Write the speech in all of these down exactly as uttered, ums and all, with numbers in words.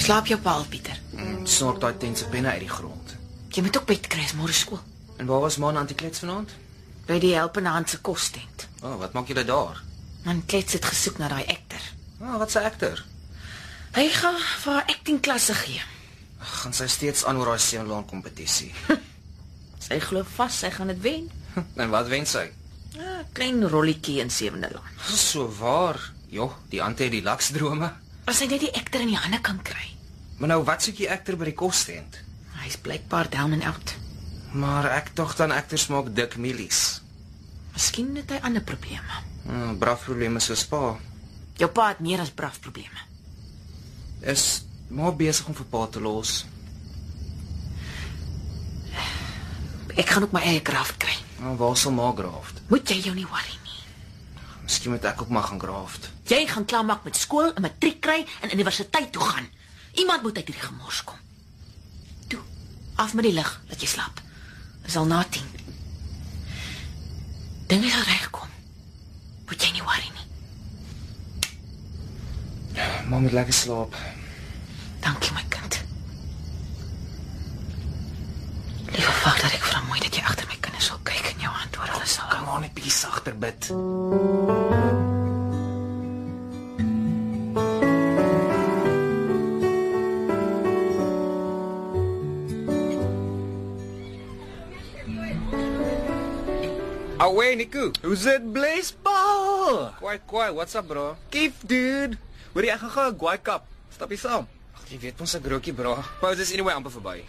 Slaap jou pa al, Pieter? Mm, snork daai tent se penne uit die grond. Jy moet ook bed kry, is môre skool. En waar was man antiklets vanaand? By die helpende hand se kostent. O, oh, wat maak julle daar? Man klets het gesoek na daai akter. Ah, oh, wat 'n akter? Hy gaan vir haar acting klasse gee. Gaan sy steeds aan oor haar seunlaan kompetisie. Sy glo vas sy gaan dit wen. En wat wen sy? Ah, klein rolletjie in sewende laan. So waar. Jo, die ante het die laksdrome. As hy net die akter in die hande kan kry. Maar nou wat soek die akter by die kostent? Hy's blykbaar down and out. Maar ek tog dan akters maak dik milies. Miskien het hy ander probleme. Hmm, braaf probleme soos pa. Jou pa het meer as braaf probleme. Is maar besig om vir pa te los. Ek gaan ook my eie graaf kry. Nou, waar sal ma graafd? Moet jy jou nie worry nie. Miskien moet ek ook maar gaan graafd. Jy gaan klaarmaak met skool, 'n matriek kry en universiteit toe gaan. Iemand moet uit hierdie gemors kom. Toe, af met die lig, dat jy slaap. Dis al na tien. Dinge sal regkom. Moet jy nie worry nie. Ma moet lekker slaap. Dankie my kind. Liewe Vader, ek vra mooi dat jy agter my kinders sal kyk en jou hand oor hulle sal hou. Kom maar net bietjie sagter bid. Away, Niku. Who's it, Blazeball? Quite, quite. What's up, bro? Kief, dude. Hoor jy, ek gaan gou 'n Guai Cup. Stap jy saam? Ag, jy weet ons 'n grootjie, bro. Pause is anyway amper verby.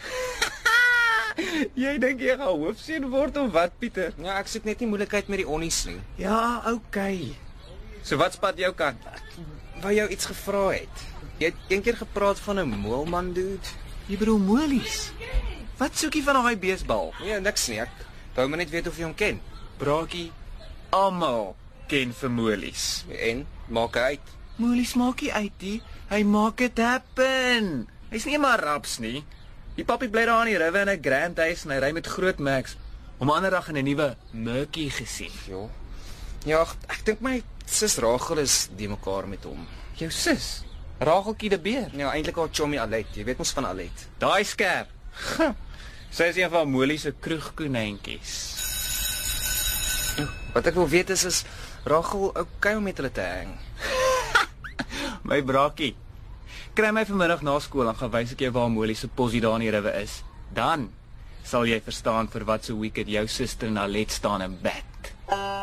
Jy dink jy gaan hoofseun word of wat, Pieter? Ja, ek soek net nie moeilikheid met die onnies nie. Ja, okay. So wat spat jou kant? Wou jou iets gevra het. Jy het eendag gepraat van 'n moelman, dude. Jy bedoel molies. Wat soek jy van daai beesbal? Nee, niks nie. Ek wou maar net weet of jy hom ken. Braakie, almal ken vir molies. En maak uit. Molies maak nie uit nie. Hy maak dit happen. Hy's nie maar raps nie. Die papi bly daar aan die river in 'n grand huis en hy ry met groot Max. Om ander dag in 'n nuwe Merkie gesien. Jo. Ja, ek dink my sus Rachel is die mekaar met hom. Jou sus, Racheltjie die beer. Ja, eintlik haar chommy Alet. Jy weet mos van Alet. Daai skerp. Sy is een van Molly se kroegkonynkies. Wat ek wil weet is is Rachel okay om met hulle te hang? My braakie. Kry my vanmiddag na skool en gaan wys ek jou waar Molly se posie daar in die river is. Dan sal jy verstaan vir wat so wicked jou suster Nalet staan in bed.